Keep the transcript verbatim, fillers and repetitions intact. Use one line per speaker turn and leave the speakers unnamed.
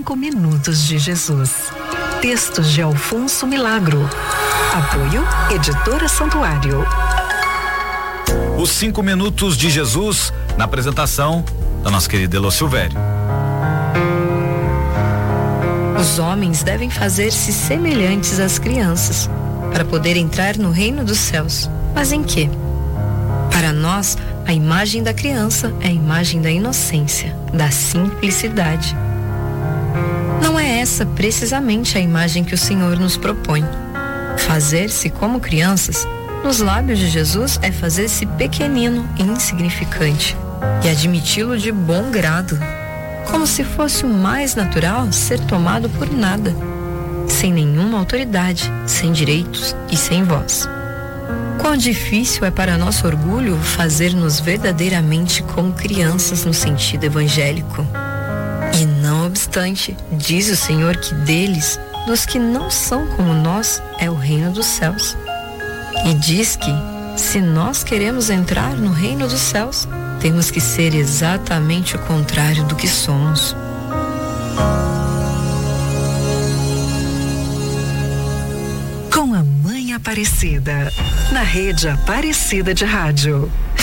Cinco Minutos de Jesus. Textos de Alfonso Milagro. Apoio Editora Santuário.
Os Cinco Minutos de Jesus, na apresentação da nossa querida Elô Silvério.
Os homens devem fazer-se semelhantes às crianças, para poder entrar no reino dos céus. Mas em quê? Para nós, a imagem da criança é a imagem da inocência, da simplicidade. Não é essa precisamente a imagem que o Senhor nos propõe. Fazer-se como crianças, nos lábios de Jesus, é fazer-se pequenino e insignificante, e admiti-lo de bom grado, como se fosse o mais natural ser tomado por nada, sem nenhuma autoridade, sem direitos e sem voz. Quão difícil é para nosso orgulho fazer-nos verdadeiramente como crianças no sentido evangélico. E não obstante, diz o Senhor que deles, dos que não são como nós, é o reino dos céus. E diz que, se nós queremos entrar no reino dos céus, temos que ser exatamente o contrário do que somos.
Com a Mãe Aparecida, na Rede Aparecida de Rádio.